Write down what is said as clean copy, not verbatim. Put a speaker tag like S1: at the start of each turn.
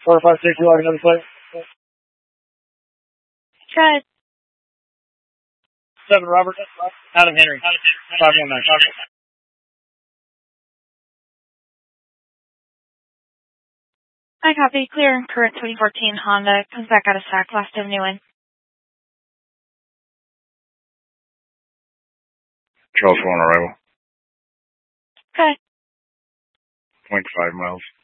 S1: 4560, like another plate.
S2: Good.
S1: 7 Robert, Adam Henry, 519.
S2: I copy. Clear. Current 2014 Honda comes back out of SAC. Last of new one.
S3: Charles 1 arrival.
S2: Okay.
S3: 0.5 miles.